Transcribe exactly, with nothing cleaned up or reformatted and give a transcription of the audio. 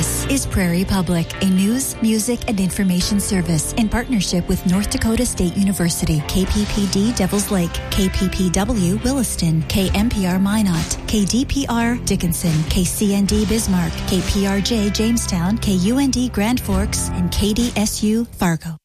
This is Prairie Public, a news, music, and information service in partnership with North Dakota State University, K P P D Devils Lake, K P P W Williston, K M P R Minot, K D P R Dickinson, K C N D Bismarck, K P R J Jamestown, K U N D Grand Forks, and K D S U Fargo.